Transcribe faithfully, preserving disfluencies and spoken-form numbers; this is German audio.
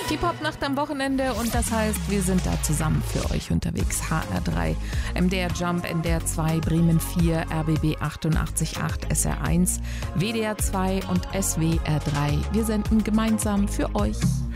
Die Popnacht am Wochenende und das heißt, wir sind da zusammen für euch unterwegs. H R drei, M D R Jump, N D R zwei, Bremen vier, R B B achtundachtzig Komma acht, S R eins, W D R zwei und S W R drei. Wir senden gemeinsam für euch.